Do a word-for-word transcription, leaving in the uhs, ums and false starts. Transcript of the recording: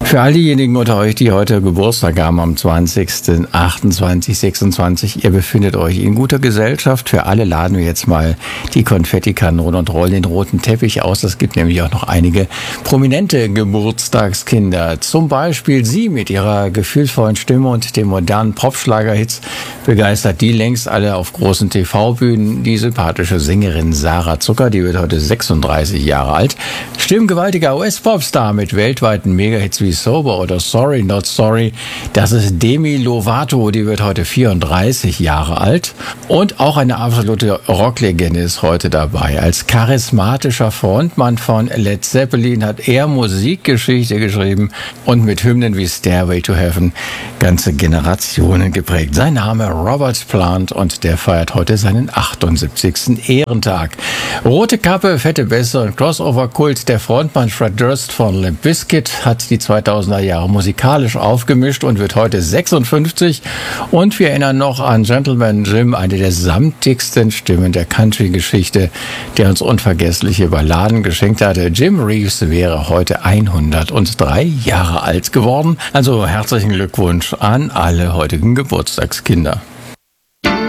Für all diejenigen unter euch, die heute Geburtstag haben, am zwanzigsten, achtundzwanzigsten, sechsundzwanzigsten, ihr befindet euch in guter Gesellschaft. Für alle laden wir jetzt mal die Konfettikanonen und rollen den roten Teppich aus. Es gibt nämlich auch noch einige prominente Geburtstagskinder. Zum Beispiel sie mit ihrer gefühlvollen Stimme und den modernen Popschlagerhits begeistert die längst alle auf großen T V-Bühnen. Die sympathische Sängerin Sarah Zucker, die wird heute sechsunddreißig Jahre alt. Stimmgewaltiger U S-Popstar mit weltweiten Megahits wie Sober oder Sorry Not Sorry. Das ist Demi Lovato, die wird heute vierunddreißig Jahre alt. Und auch eine absolute Rocklegende ist heute dabei. Als charismatischer Frontmann von Led Zeppelin hat er Musikgeschichte geschrieben und mit Hymnen wie Stairway to Heaven ganze Generationen geprägt. Sein Name Robert Plant und der feiert heute seinen achtundsiebzigsten Ehrentag. Rote Kappe, fette Bässe und Crossover-Kult. Der Frontmann Fred Durst von Limp Bizkit hat die zweitausender Jahre musikalisch aufgemischt und wird heute sechsundfünfzig. Und wir erinnern noch an Gentleman Jim, eine der samtigsten Stimmen der Country-Geschichte, der uns unvergessliche Balladen geschenkt hatte. Jim Reeves wäre heute hundertdrei Jahre alt geworden. Also herzlichen Glückwunsch an alle heutigen Geburtstagskinder.